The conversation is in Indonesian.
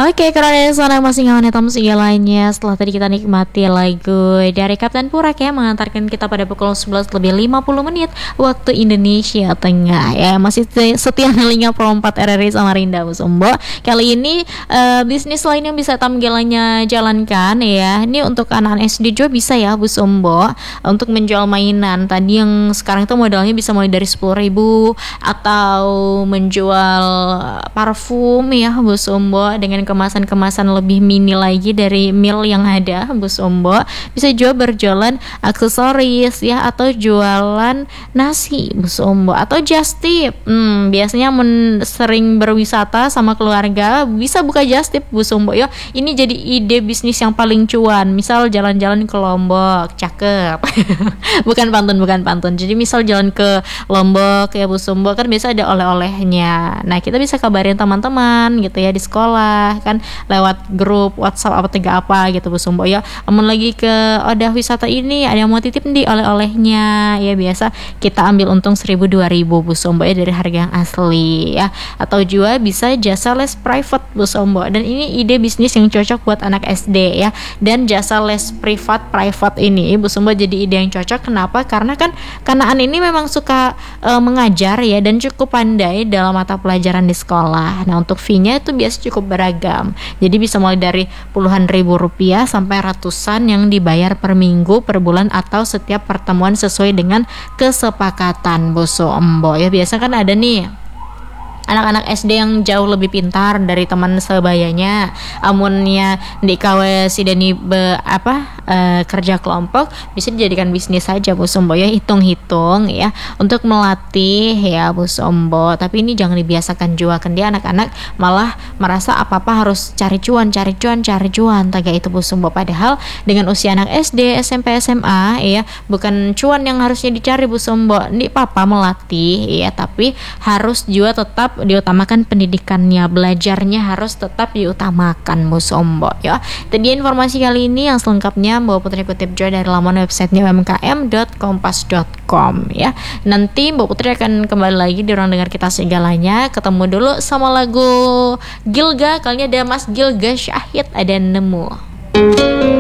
Oke, karena dari sana masih ngawan hitam segalanya. Setelah tadi kita nikmati lagu dari Kapten Purak ya, mengantarkan kita pada pukul 11 lebih 50 menit waktu Indonesia Tengah ya. Masih setia nelinga Pro 4 RRI Samarinda Busumbo. Kali ini bisnis lain yang bisa tamgelannya jalankan ya. Ini untuk anak-anak SD juga bisa ya Busumbo, untuk menjual mainan. Tadi yang sekarang itu modalnya bisa mulai dari 10.000 atau menjual parfum ya Busumbo dengan kemasan-kemasan lebih mini lagi dari mil yang ada Busumbo. Bisa juga berjualan aksesoris ya, atau jualan nasi Busumbo, atau just tip. Biasanya sering berwisata sama keluarga bisa buka just tip Busumbo ya. Ini jadi ide bisnis yang paling cuan. Misal jalan-jalan ke Lombok, cakep. bukan pantun. Jadi misal jalan ke Lombok ya Busumbo, kan biasa ada oleh-olehnya. Nah, kita bisa kabarin teman-teman gitu ya di sekolah kan, lewat grup WhatsApp apa tiga apa gitu Busumbo ya. Namun lagi ke udah wisata ini ada yang mau titip nih oleh-olehnya ya, biasa kita ambil untung 1.000-2.000 Busumbo ya dari harga yang asli ya. Atau juga bisa jasa les private Busumbo, dan ini ide bisnis yang cocok buat anak SD ya. Dan jasa les private ini Busumbo jadi ide yang cocok. Kenapa? Karena kan kanaan ini memang suka mengajar ya, dan cukup pandai dalam mata pelajaran di sekolah. Nah, untuk fee-nya itu biasa cukup beragam. Jadi bisa mulai dari puluhan ribu rupiah sampai ratusan yang dibayar per minggu, per bulan, atau setiap pertemuan sesuai dengan kesepakatan Busumbo ya. Biasa kan ada nih anak-anak SD yang jauh lebih pintar dari teman sebayanya, amunnya di KW si Deni kerja kelompok, bisa dijadikan bisnis saja Busumbo ya, hitung-hitung ya, untuk melatih ya Busumbo. Tapi ini jangan dibiasakan juga, kan dia anak-anak malah merasa apa-apa harus cari cuan taga itu Busumbo. Padahal dengan usia anak SD, SMP, SMA ya, bukan cuan yang harusnya dicari Busumbo. Ini papa melatih ya, tapi harus juga tetap diutamakan pendidikannya, belajarnya harus tetap diutamakan Busumbo ya. Tadi informasi kali ini, yang selengkapnya Mbak Putri kutip juga dari laman websitenya umkm.kompas.com ya. Nanti Mbak Putri akan kembali lagi di ruang dengar kita segalanya. Ketemu dulu sama lagu Gilga, kali ini ada Mas Gilga Syahid, ada Nemu.